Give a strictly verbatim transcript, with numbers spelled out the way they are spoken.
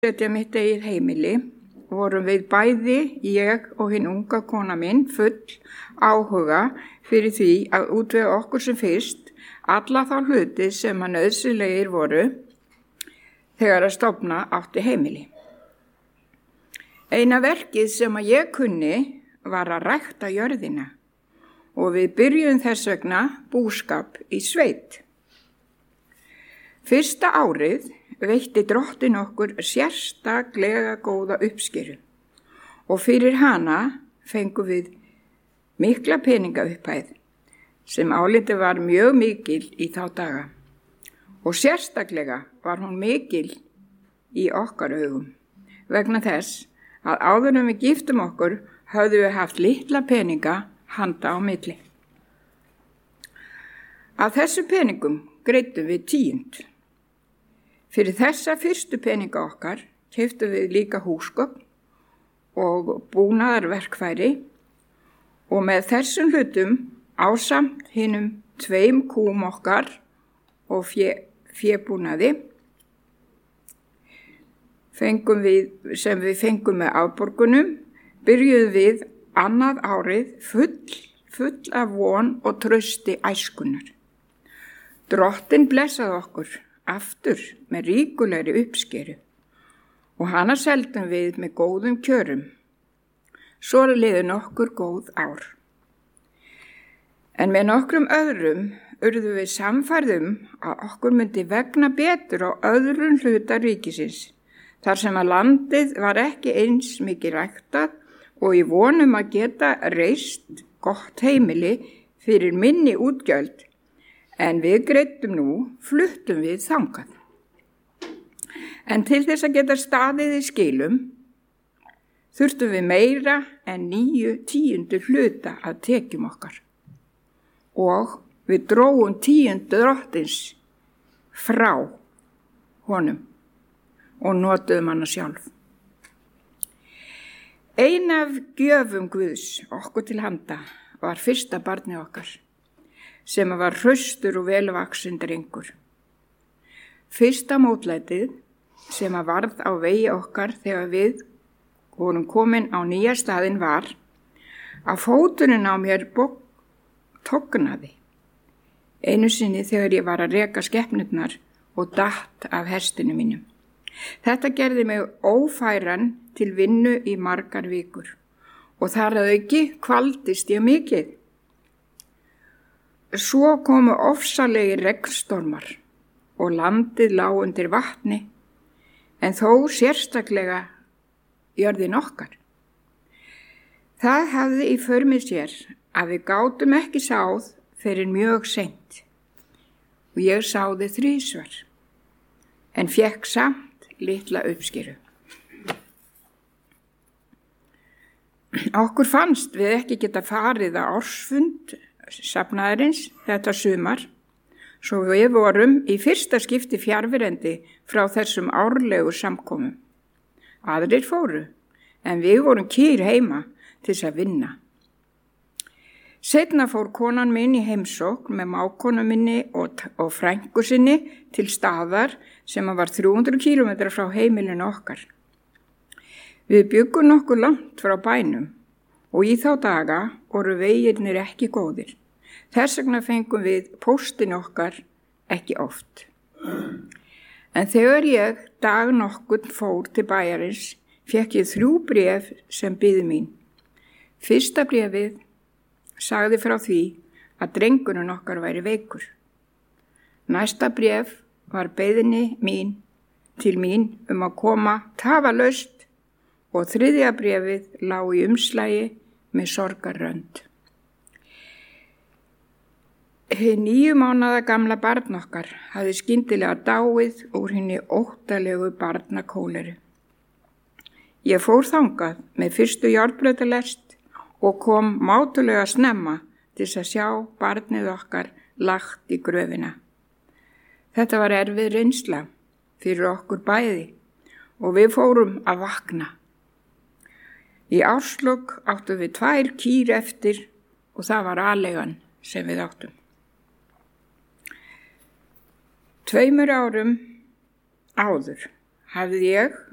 setja mitt eigið heimili vorum við bæði, ég og hinn unga kona minn, full áhuga fyrir því að útvega okkur sem fyrst alla þá hluti sem að nauðsynlegir voru þegar að stofna átti heimili. Eina verkið sem að ég kunni var að rækta jörðina og við byrjuðum þess vegna búskap í sveit. Fyrsta árið veitti Drottinn okkur sérstaklega góða uppskeru og fyrir hana fengum við mikla peningaupphæð sem álitið var mjög mikil í þá daga og sérstaklega var hún mikil í okkar augum vegna þess að áður en við giftum okkur höfðum við haft litla peninga handa á milli. Af þessu peningum greiddum við tíund. Fyrir þessa fyrstu peninga okkar keyptum við líka húsgögn og búnaðarverkfæri og með þessum hlutum ásamt hinum tveim kúm okkar og fé, fébúnaði fengum við, sem við fengum með afborgunum, byrjuðum við annað árið full, full af von og trausti æskunnar. Drottinn blessaði okkur aftur með ríkulegri uppskeru og hana seldum við með góðum kjörum. Svo liðu nokkur góð ár. En með nokkrum öðrum urðum við samfærðum að okkur myndi vegna betur á öðrum hluta ríkisins, þar sem að landið var ekki eins mikið ræktað og í vonum að geta reist gott heimili fyrir minni útgjöld. En við greiddum nú, fluttum við þangað. En til þess að geta staðið í skilum, þurftum við meira en níu tíundu hluta að tekjum okkar. Og við drógum tíundu Drottins frá honum og notuðum hana sjálf. Ein af gjöfum Guðs okkur til handa var fyrsta barnið okkar, sem var hraustur og velvaxinn drengur. Fyrsta mótlætið sem að varð á vegi okkar þegar við vorum komin á nýja staðinn var að fóturinn á mér tognaði. Einu sinni þegar ég var að reka skepnurnar og datt af hestinu mínum. Þetta gerði mig ófæran til vinnu í margar vikur og þar að auki kvaldist ég mikið. Svo komu ofsalegi regnstormar og landið lá undir vatni, en þó sérstaklega jörðin okkar. Það hafði í för með sér að við gátum ekki sáð fyrir mjög seint og ég sáði þrisvar, en fékk samt litla uppskeru. Okkur fannst við ekki geta farið á ársfund safnaðarins þetta sumar, svo við vorum í fyrsta skipti fjarverendi frá þessum árlegu samkomum. Aðrir fóru, en við vorum kýr heima til þess að vinna. Seinna fór konan minn í heimsókn með mákonu minni og, og frænku sinni til staðar sem var þrjú hundruð kílómetra frá heimilinu okkar. Við byggum nokkuð langt frá bænum og í þá daga voru vegirnir ekki góðir. Þess vegna fengum við póstin okkar ekki oft. En þegar ég dag nokkurn fór til bæjarins, fékk ég þrjú bréf sem biðu mín. Fyrsta bréfið sagði frá því að drengurinn okkar væri veikur. Næsta bréf var beiðni mín til mín um að koma tafarlaust og þriðja bréfið lá í umslagi með sorgarrönd. Hið níu mánaða gamla barn okkar hafði skyndilega dáið úr hinni óttalegu barnakóleru. Ég fór þangað með fyrstu járnbrautarlest og kom mátulega snemma til að sjá barnið okkar lagt í gröfina. Þetta var erfið reynsla fyrir okkur bæði og við fórum að vakna. Í árslok áttum við tvær kýr eftir og það var aleigan sem við áttum. Tveimur árum áður hafði ég